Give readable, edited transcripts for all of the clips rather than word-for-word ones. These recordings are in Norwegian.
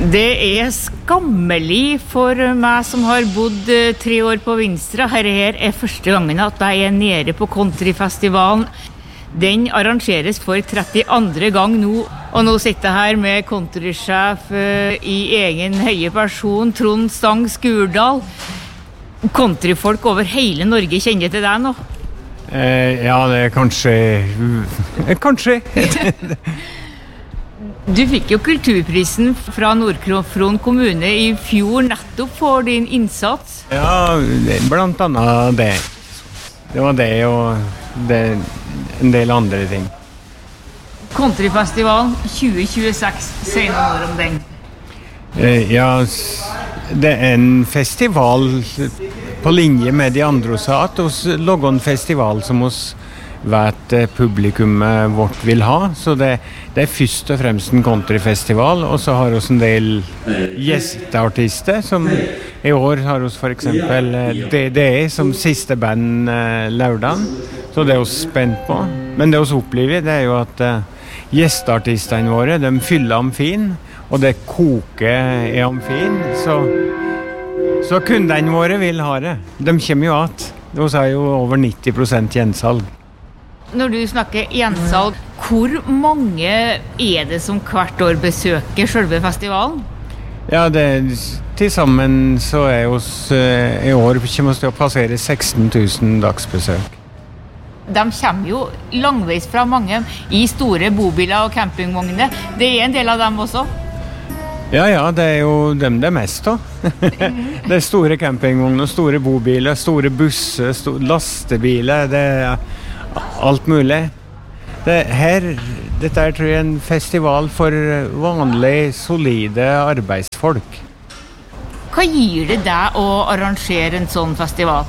Det skammelig for meg som har bodd 3 år på Vinstra. Her første gangen at jeg nede på countryfestivalen. Den arrangeres for 32. gang nå, og nå sitter jeg her med countrysjef i egen høye person, Trond Stang Skurdal. Countryfolk over hele Norge kjenner til deg nå? Ja, det kanskje. Du fikk jo kulturprisen fra Nord-Fron kommune i fjor nettopp for din innsats. Ja, blant annet det. Det var det og en del andre ting. Countryfestivalen 2026, si noen ord om den. Ja, det en festival på linje med de andre også, at oss lager en festival som oss vet publikummet vårt vil ha, så det først og fremst en countryfestival, og så har vi en del gjesteartister, som i år har vi for eksempel DDE som siste band lørdagen, så det vi spent på. Men det vi opplever, det jo at gjesteartistene våre, de fyller amfin, og det koker i amfin, så kundene våre vil ha det. De kommer jo at. De har jo over 90% gjensalg. Når du snakker gjensalg, hvor mange det som hvert år besøker selve festivalen? Ja, til sammen så oss i år kommer vi til å passere 16 000 dagsbesøk. De kommer jo langveis fra mange i store bobiler og campingvogner. Det en del av dem også? Ja, det jo dem det mest da. Det store campingvogner, store bobiler, store busser, lastebiler, det alt mulig. Dette tror jeg en festival for vanlige, solide arbeidsfolk. Hva gir det deg å arrangere en sånn festival?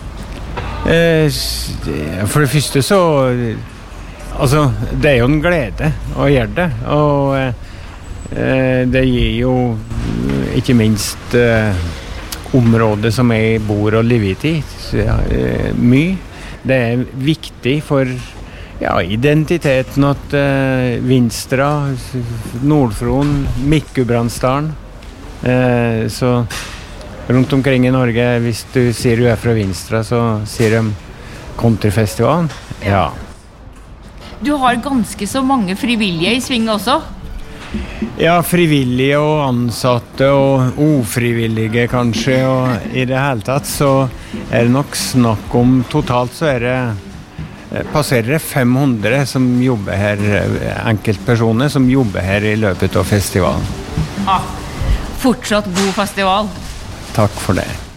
For det første så, altså, det jo en glede å gjøre det, og det gir jo ikke minst området som jeg bor og lever i, mye. Det viktig for identiteten at Vinstra, Nord-Fron, Midt-Gudbrandsdalen, så rundt omkring i Norge, hvis du sier du fra Vinstra, så sier de countryfestivalen. Ja. Du har ganske så mange frivillige i sving også? Ja, frivillige og ansatte og ufrivillige kanskje, og i det hele tatt så det nok snakk om, totalt så passerer det 500 som jobber her, enkeltpersoner som jobber her i løpet av festivalen. Ja, fortsatt god festival. Takk for det.